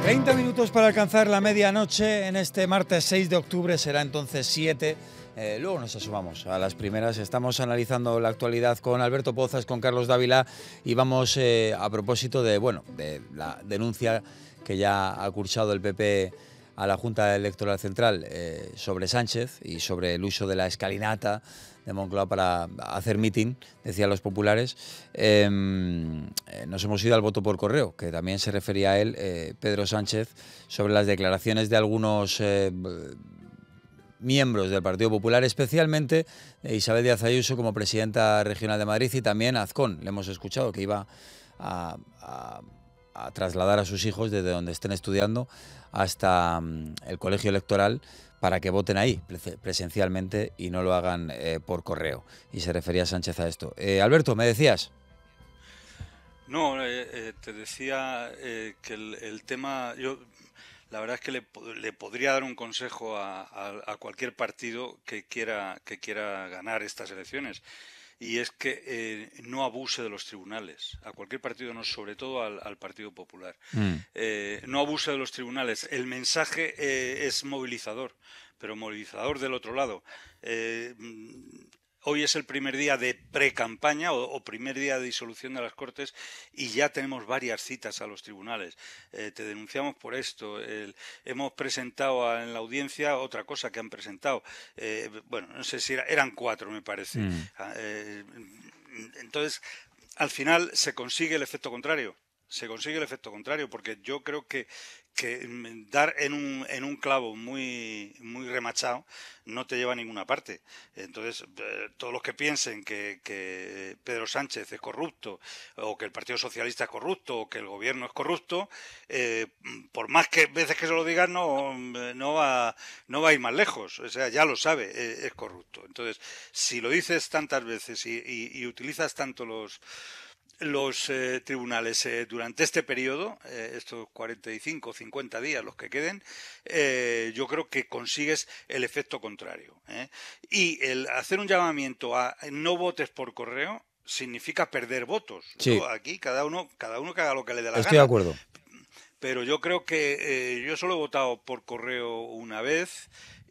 30 minutos para alcanzar la medianoche en este martes 6 de octubre, será entonces 7. Luego nos asomamos a las primeras. Estamos analizando la actualidad con Alberto Pozas, con Carlos Dávila y vamos a propósito de la denuncia que ya ha cursado el PP a la Junta Electoral Central sobre Sánchez y sobre el uso de la escalinata de Moncloa para hacer mitin, decían los populares. Nos hemos ido al voto por correo, que también se refería a él, Pedro Sánchez, sobre las declaraciones de algunos miembros del Partido Popular, especialmente Isabel Díaz Ayuso como presidenta regional de Madrid, y también Azcón. Le hemos escuchado que iba a trasladar a sus hijos desde donde estén estudiando hasta el colegio electoral para que voten ahí presencialmente y no lo hagan por correo. Y se refería Sánchez a esto. Alberto, ¿me decías? No, te decía que el tema... La verdad es que le podría dar un consejo a cualquier partido que quiera ganar estas elecciones, y es que no abuse de los tribunales, a cualquier partido, no, sobre todo al Partido Popular. No abuse de los tribunales. El mensaje es movilizador, pero movilizador del otro lado. Hoy es el primer día de pre-campaña o primer día de disolución de las Cortes y ya tenemos varias citas a los tribunales. Te denunciamos por esto. Hemos presentado en la audiencia otra cosa que han presentado. Bueno, no sé si eran 4, me parece. Entonces, al final se consigue el efecto contrario. Se consigue el efecto contrario, porque yo creo que dar en un clavo muy remachado no te lleva a ninguna parte. Entonces, todos los que piensen que Pedro Sánchez es corrupto, o que el Partido Socialista es corrupto, o que el gobierno es corrupto, por más que veces que se lo digan, no va a ir más lejos. O sea, ya lo sabe, es corrupto. Entonces, si lo dices tantas veces y utilizas tanto los tribunales durante este periodo, estos 45 o 50 días, los que queden, yo creo que consigues el efecto contrario. Y el hacer un llamamiento a no votes por correo significa perder votos. Sí. Yo, aquí cada uno que haga lo que le dé la gana. Estoy de acuerdo. Pero yo creo que yo solo he votado por correo una vez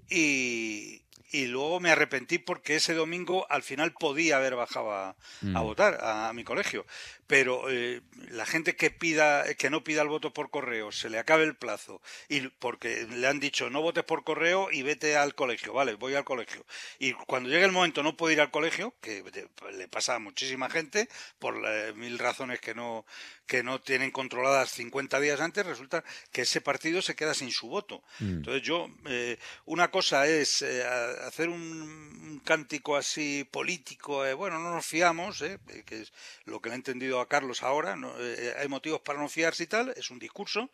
y luego me arrepentí porque ese domingo al final podía haber bajado a votar a mi colegio. Pero la gente que no pida el voto por correo, se le acabe el plazo, y porque le han dicho no votes por correo y vete al colegio, vale, voy al colegio. Y cuando llegue el momento no puedo ir al colegio, que le pasa a muchísima gente, por mil razones que no tienen controladas 50 días antes, resulta que ese partido se queda sin su voto. Entonces una cosa es hacer un cántico así político, bueno, no nos fiamos, que es lo que le he entendido a Carlos ahora, ¿no? Hay motivos para no fiarse y tal, es un discurso,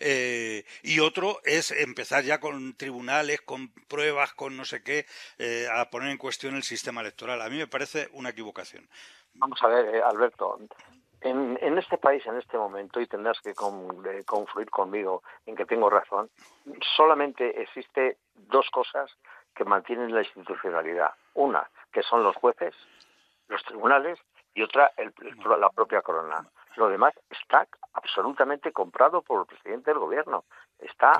y otro es empezar ya con tribunales, con pruebas, con no sé qué, a poner en cuestión el sistema electoral. A mí me parece una equivocación. Vamos a ver, Alberto, en este país, en este momento, y tendrás que confluir conmigo en que tengo razón, solamente existe dos cosas que mantienen la institucionalidad. Una, que son los jueces, los tribunales, y otra, la propia corona. Lo demás está absolutamente comprado por el presidente del gobierno. Está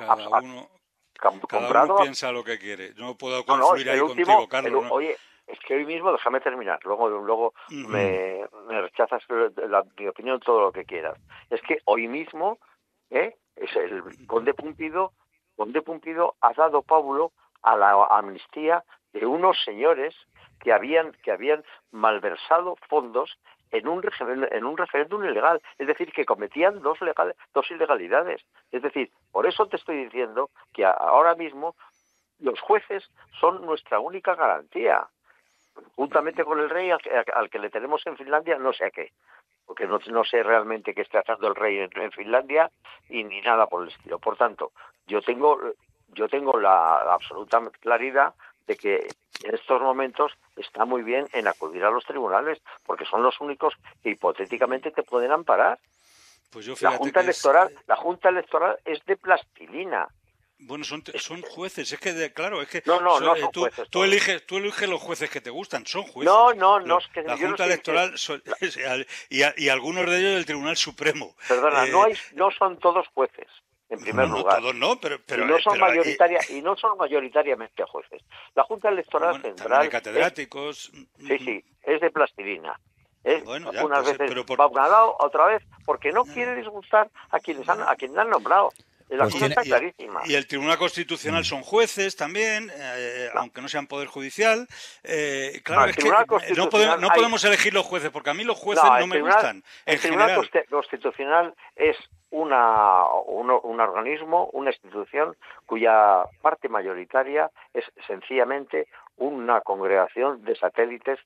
cada uno piensa lo que quiere. No puedo confluir ahí contigo, Carlos. Oye, es que hoy mismo, déjame terminar, luego me rechazas mi opinión, todo lo que quieras. Es que hoy mismo es el Conde Pumpido ha dado pábulo a la amnistía de unos señores que habían malversado fondos en un referéndum ilegal, es decir, que cometían dos ilegalidades. Es decir, por eso te estoy diciendo que ahora mismo los jueces son nuestra única garantía, juntamente con el rey al que le tenemos en Finlandia, no sé a qué, porque no sé realmente qué está haciendo el rey en Finlandia y ni nada por el estilo. Por tanto, yo tengo la absoluta claridad de que en estos momentos está muy bien en acudir a los tribunales, porque son los únicos que hipotéticamente te pueden amparar. Pues yo, la Junta Electoral es de plastilina. Bueno, son jueces, es que claro, es que no son jueces. Tú eliges los jueces que te gustan, son jueces. No, es que la Junta Electoral y algunos de ellos del Tribunal Supremo. Perdona, no son todos jueces. en primer No, lugar. todos no, pero y no son y no son mayoritariamente jueces. La Junta Electoral Central hay catedráticos. Sí, es de plastilina. Bueno, ya, Unas pues, veces va a un lado, otra vez, porque no quiere disgustar a quienes han nombrado. La cosa está clarísima. Y el Tribunal Constitucional son jueces también, aunque no sean Poder Judicial. Claro, es que no podemos elegir los jueces, porque a mí los jueces no me gustan. El Tribunal Constitucional es un organismo, una institución cuya parte mayoritaria es sencillamente una congregación de satélites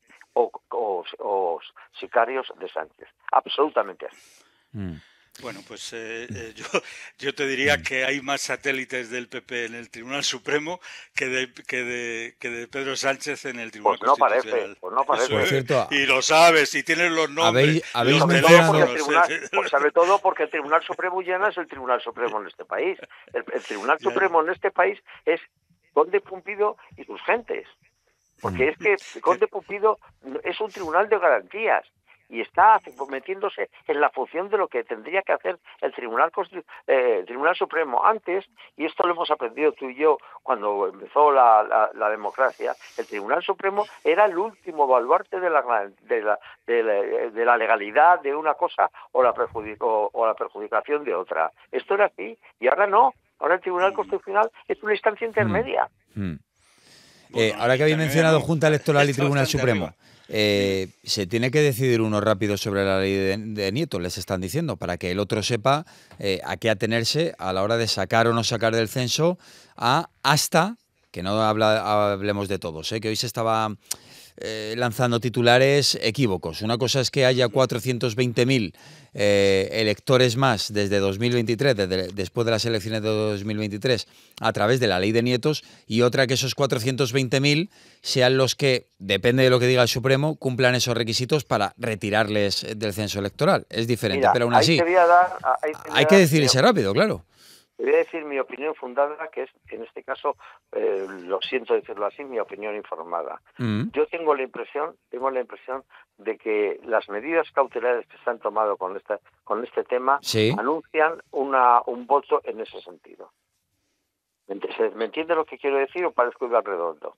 o sicarios de Sánchez. Absolutamente así. Bueno, pues yo te diría que hay más satélites del PP en el Tribunal Supremo que de Pedro Sánchez en el Tribunal Constitucional. Pues no parece. Por cierto, y lo sabes, y tienes los nombres. ¿Habéis sobre todo porque el Tribunal Supremo ya no es el Tribunal Supremo en este país. El Tribunal Supremo en este país es Conde Pumpido y sus gentes. Porque es que Conde Pumpido es un tribunal de garantías. Y está metiéndose en la función de lo que tendría que hacer el Tribunal Supremo antes, y esto lo hemos aprendido tú y yo cuando empezó la democracia. El Tribunal Supremo era el último baluarte de la legalidad de una cosa o la perjudicación de otra. Esto era así, y ahora no. Ahora el Tribunal Constitucional es una instancia intermedia. Ahora que habéis mencionado Junta Electoral y Tribunal Supremo, se tiene que decidir uno rápido sobre la ley de Nieto, les están diciendo, para que el otro sepa a qué atenerse a la hora de sacar o no sacar del censo hasta, que no hablemos de todos, que hoy se estaba lanzando titulares equívocos. Una cosa es que haya 420.000 electores más desde 2023, después de las elecciones de 2023, a través de la ley de nietos, y otra que esos 420.000 sean los que, depende de lo que diga el Supremo, cumplan esos requisitos para retirarles del censo electoral. Es diferente, mira, pero aún así hay que decidirse rápido, claro. Te voy a decir mi opinión fundada, que es, en este caso, lo siento decirlo así, mi opinión informada. Yo tengo la impresión de que las medidas cautelares que se han tomado con este tema anuncian un voto en ese sentido. ¿Me entiende lo que quiero decir o parezco ir al redondo?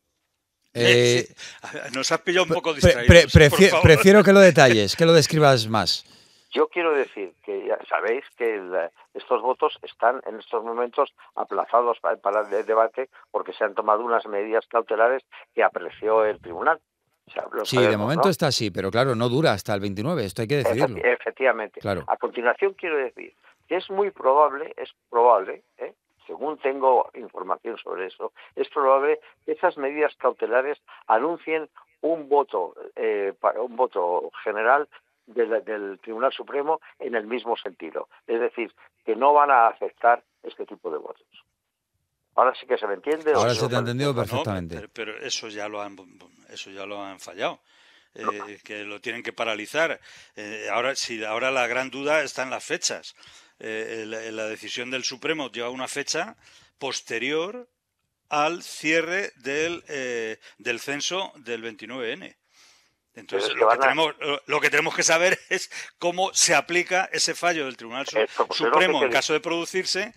Nos has pillado un poco distraídos. Prefiero que lo detalles, que lo describas más. Yo quiero decir que ya sabéis que estos votos están en estos momentos aplazados para el debate porque se han tomado unas medidas cautelares que apreció el tribunal. De momento, está así, pero claro, no dura hasta el 29, esto hay que decidirlo. Efectivamente. Claro. A continuación quiero decir que es probable, según tengo información sobre eso, es probable que esas medidas cautelares anuncien un voto general del Tribunal Supremo en el mismo sentido. Es decir, que no van a aceptar este tipo de votos. Ahora sí que se me entiende. Ahora se te ha entendido perfectamente. No, pero eso ya lo han fallado. Que lo tienen que paralizar. Ahora la gran duda está en las fechas. La decisión del Supremo lleva una fecha posterior al cierre del censo del 29N. Entonces, lo que tenemos que saber es cómo se aplica ese fallo del Tribunal Supremo en caso de producirse,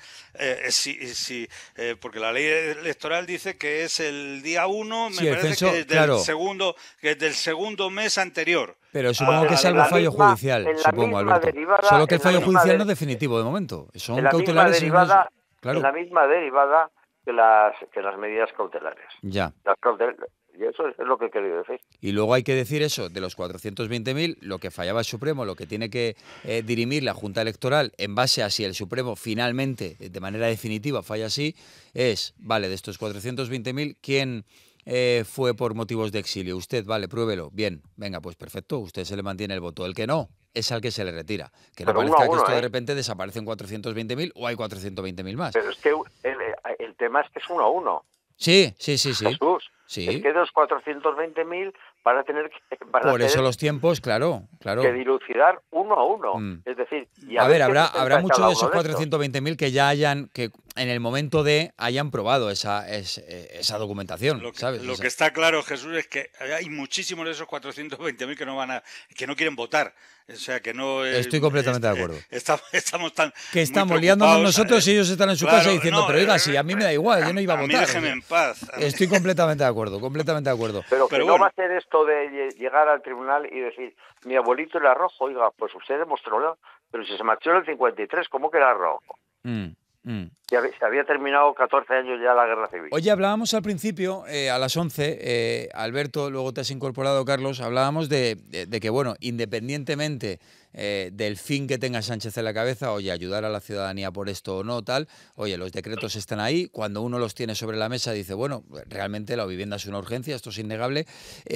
porque la ley electoral dice que es el día 1, me parece que es del segundo mes anterior. Pero supongo que es algo fallo judicial, supongo, Alberto. Solo que el fallo judicial no es definitivo de momento. Son cautelares. En la misma derivada que las medidas cautelares. Ya. Y eso es lo que he querido decir. Y luego hay que decir eso, de los 420.000, lo que fallaba el Supremo, lo que tiene que dirimir la Junta Electoral en base a si el Supremo finalmente, de manera definitiva, falla así, es, vale, de estos 420.000, ¿quién fue por motivos de exilio? Usted, vale, pruébelo. Bien, venga, pues perfecto, usted se le mantiene el voto. El que no, es al que se le retira. Que no parezca que esto de repente desaparecen 420.000 o hay 420.000 más. Pero es que el tema es que es 1-1. Sí. Jesús, Sí. es que de los 420.000, van a tener que... Por eso los tiempos, claro. que dilucidar uno a uno. Es decir, a ver, habrá muchos de esos 420.000 que ya que en el momento hayan probado esa documentación, ¿sabes? Lo que está claro, Jesús, es que hay muchísimos de esos 420.000 que no quieren votar. O sea, que no... Estoy completamente de acuerdo. Estamos tan... Que estamos liándonos nosotros y ellos están en su casa diciendo, pero oiga, si a mí me da igual, yo no iba a votar. Déjeme en paz. Estoy completamente de acuerdo, completamente de acuerdo. Pero bueno, no va a ser esto de llegar al tribunal y decir, mi abuelito era rojo, oiga, pues usted demostró, pero si se marchó en el 53, ¿cómo que era rojo? Se había terminado 14 años ya la guerra civil. Oye, hablábamos al principio, a las 11, Alberto, luego te has incorporado, Carlos, hablábamos de que, bueno, independientemente del fin que tenga Sánchez en la cabeza, oye, ayudar a la ciudadanía por esto o no, tal, oye, los decretos están ahí, cuando uno los tiene sobre la mesa dice, bueno, realmente la vivienda es una urgencia, esto es innegable.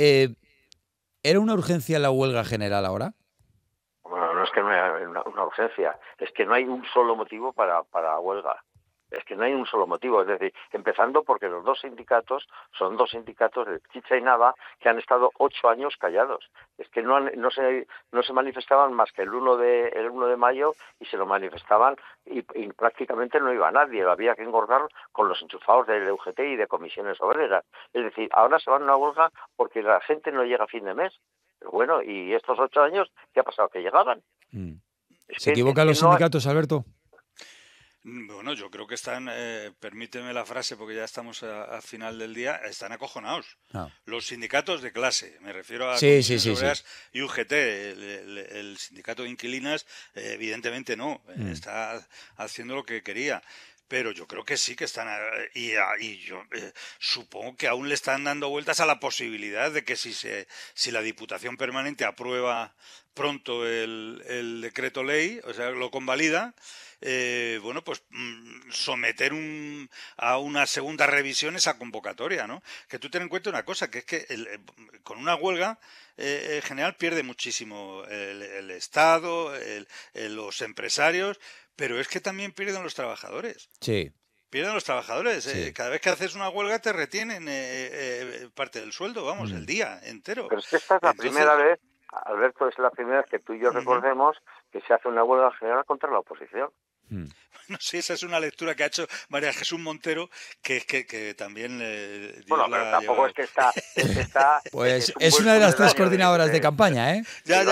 ¿Era una urgencia la huelga general ahora? Bueno, no es que no haya una urgencia, es que no hay un solo motivo para huelga. Es que no hay un solo motivo, es decir, empezando porque los dos sindicatos son dos sindicatos de Chicha y Nava que han estado 8 años callados. Es que no se manifestaban más que el 1 de mayo y se lo manifestaban y prácticamente no iba nadie, había que engordar con los enchufados del UGT y de comisiones obreras. Es decir, ahora se van a una huelga porque la gente no llega a fin de mes. Pero bueno, ¿y estos 8 años qué ha pasado? ¿Que llegaban? ¿Se equivocan los sindicatos, Alberto? Bueno, yo creo que están, permíteme la frase porque ya estamos a final del día, están acojonados. Los sindicatos de clase, me refiero a Comisiones Obreras y UGT, el sindicato de inquilinas, evidentemente no, está haciendo lo que quería. Pero yo creo que sí que están, y yo supongo que aún le están dando vueltas a la posibilidad de que si la Diputación Permanente aprueba pronto el decreto ley, o sea, lo convalida, bueno, pues someter a una segunda revisión esa convocatoria, ¿no? Que tú ten en cuenta una cosa, que es que con una huelga en general pierde muchísimo el Estado, los empresarios, pero es que también pierden los trabajadores. Sí. Pierden los trabajadores. Sí. Cada vez que haces una huelga te retienen parte del sueldo, vamos, el día entero. Pero es que esta es la primera vez, Alberto, es la primera vez que tú y yo recordemos que se hace una huelga general contra la oposición. No sé, esa es una lectura que ha hecho María Jesús Montero, que también... bueno, pero tampoco es que está... Pues es una de las 3 coordinadoras de campaña, ¿eh?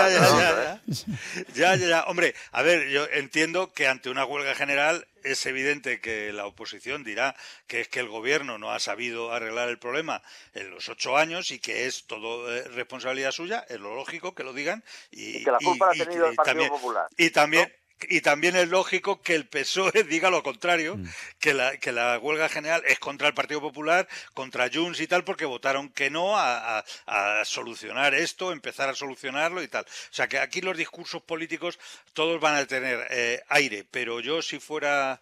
Ya. Hombre, a ver, yo entiendo que ante una huelga general es evidente que la oposición dirá que es que el gobierno no ha sabido arreglar el problema en los 8 años y que es todo responsabilidad suya, es lo lógico que lo digan. Y que la culpa la ha tenido el Partido Popular. Y también es lógico que el PSOE diga lo contrario, que la huelga general es contra el Partido Popular, contra Junts y tal, porque votaron que no a solucionar esto, empezar a solucionarlo y tal. O sea que aquí los discursos políticos todos van a tener aire, pero yo si fuera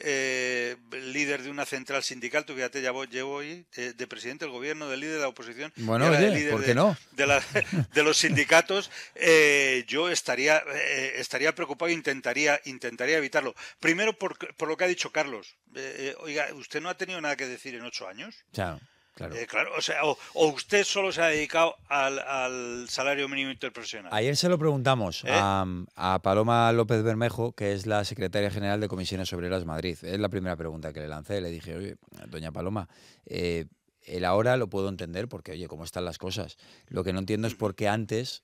líder de una central sindical, tú fíjate, llevo hoy de presidente del gobierno, de líder de la oposición, bueno, oye, ¿por qué no? De los sindicatos, yo estaría preocupado e intentaría evitarlo. Primero por lo que ha dicho Carlos. Oiga, ¿usted no ha tenido nada que decir en 8 años? Claro. Claro, o sea, o usted solo se ha dedicado al salario mínimo interprofesional. Ayer se lo preguntamos a Paloma López Bermejo, que es la secretaria general de Comisiones Obreras Madrid. Es la primera pregunta que le lancé. Le dije, oye, doña Paloma, el ahora lo puedo entender porque, oye, cómo están las cosas. Lo que no entiendo es por qué antes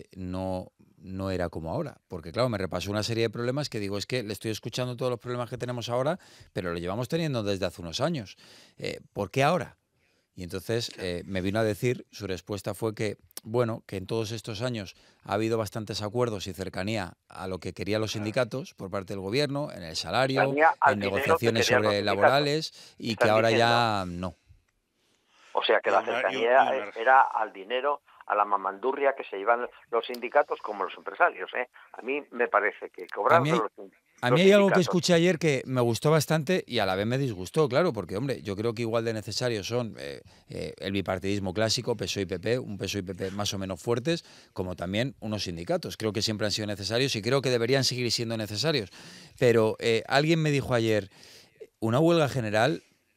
no era como ahora. Porque, claro, me repasó una serie de problemas que digo, es que le estoy escuchando todos los problemas que tenemos ahora, pero lo llevamos teniendo desde hace unos años. ¿Por qué ahora? Y entonces me vino a decir, su respuesta fue que, bueno, que en todos estos años ha habido bastantes acuerdos y cercanía a lo que querían los sindicatos por parte del gobierno, en el salario, en negociaciones laborales, y que ahora ya no. O sea que la cercanía era al dinero, a la mamandurria que se llevan los sindicatos como los empresarios. A mí me parece que cobrar A mí hay algo que escuché ayer que me gustó bastante y a la vez me disgustó, claro, porque, hombre, yo creo que igual de necesarios son el bipartidismo clásico, PSOE y PP, un PSOE y PP más o menos fuertes, como también unos sindicatos. Creo que siempre han sido necesarios y creo que deberían seguir siendo necesarios. Pero alguien me dijo ayer, una huelga general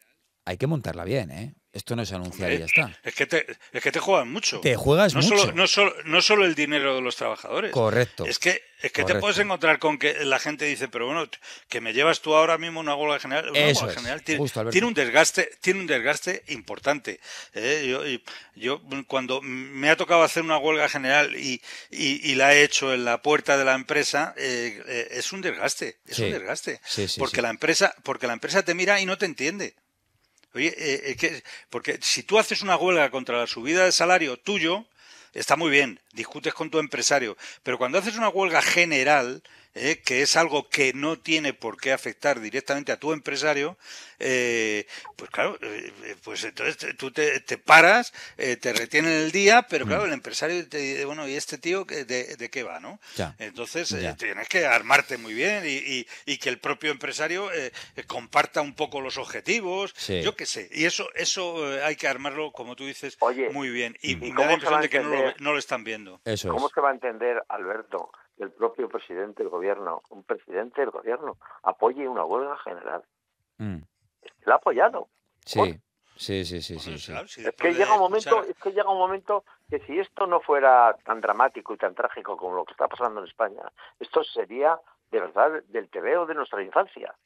hay que montarla bien, ¿eh? Esto no es anunciar y ya está. Es que te juegan mucho. Te juegas mucho. No solo el dinero de los trabajadores. Correcto. Es que correcto. te puedes encontrar con que la gente dice, pero bueno, que me llevas tú ahora mismo una huelga general. Una Eso huelga general justo, tiene un desgaste importante. Yo cuando me ha tocado hacer una huelga general y la he hecho en la puerta de la empresa, es un desgaste. Es un desgaste. Sí, porque la empresa te mira y no te entiende. Oye, porque si tú haces una huelga contra la subida de salario tuyo, está muy bien, discutes con tu empresario, pero cuando haces una huelga general, que es algo que no tiene por qué afectar directamente a tu empresario, pues claro, pues entonces tú te paras, te retienen el día, pero claro, el empresario te dice, bueno, ¿y este tío de qué va, no? Ya. Entonces tienes que armarte muy bien y que el propio empresario comparta un poco los objetivos, yo qué sé, y eso hay que armarlo, como tú dices, muy bien, y me da la impresión de que no lo están viendo. ¿Cómo se va a entender, Alberto, que el propio presidente del gobierno, un presidente del gobierno, apoye una huelga general? La ha apoyado. Sí. Claro, es que llega un momento que si esto no fuera tan dramático y tan trágico como lo que está pasando en España, esto sería de verdad del tebeo de nuestra infancia.